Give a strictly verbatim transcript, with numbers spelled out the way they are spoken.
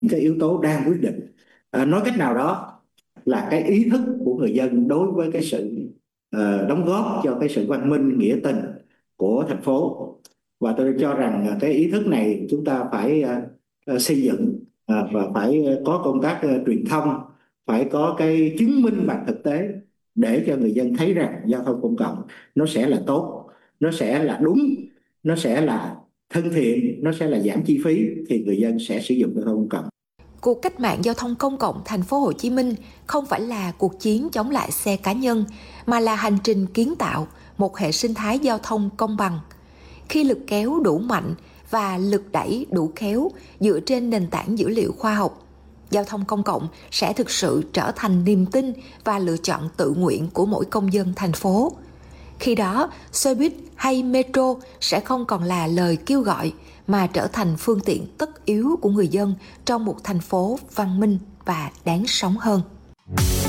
cái yếu tố đang quyết định. À, nói cách nào đó là cái ý thức của người dân đối với cái sự ờ, đóng góp cho cái sự văn minh nghĩa tình của thành phố. Và tôi cho rằng ờ, cái ý thức này chúng ta phải ờ, ờ, xây dựng, ờ, và phải có công tác ờ, truyền thông, phải có cái chứng minh bằng thực tế để cho người dân thấy rằng giao thông công cộng nó sẽ là tốt, nó sẽ là đúng, nó sẽ là thân thiện, nó sẽ là giảm chi phí, thì người dân sẽ sử dụng giao thông công cộng. Cuộc cách mạng giao thông công cộng thành phố Hồ Chí Minh không phải là cuộc chiến chống lại xe cá nhân, mà là hành trình kiến tạo một hệ sinh thái giao thông công bằng. Khi lực kéo đủ mạnh và lực đẩy đủ khéo dựa trên nền tảng dữ liệu khoa học, giao thông công cộng sẽ thực sự trở thành niềm tin và lựa chọn tự nguyện của mỗi công dân thành phố. Khi đó, xe buýt hay metro sẽ không còn là lời kêu gọi, mà trở thành phương tiện tất yếu của người dân trong một thành phố văn minh và đáng sống hơn.